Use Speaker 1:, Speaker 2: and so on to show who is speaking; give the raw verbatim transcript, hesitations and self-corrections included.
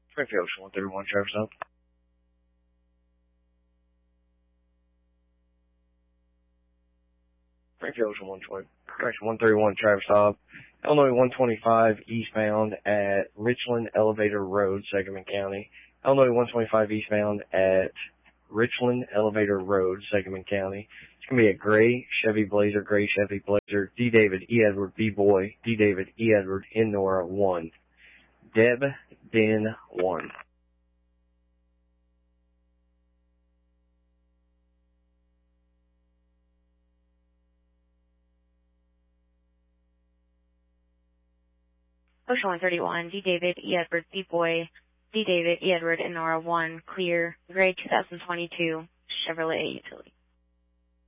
Speaker 1: Springfield Ocean one thirty-one, Travis up. Springfield Ocean one twenty, correction, one thirty-one, Travis Hobb. Illinois one twenty-five eastbound at Richland Elevator Road, Sangamon County. Illinois one twenty-five eastbound at Richland Elevator Road, Sangamon County. It's going to be a gray Chevy Blazer, gray Chevy Blazer, D. David, E. Edward, B. Boy, D. David, E. Edward, N. Nora, one. Deb, Den, one.
Speaker 2: Ocean one thirty-one, D. David, E. Edward, B. Boy, D. David, E. Edward, and Nora, one. Clear. Gray two thousand twenty-two Chevrolet Utility.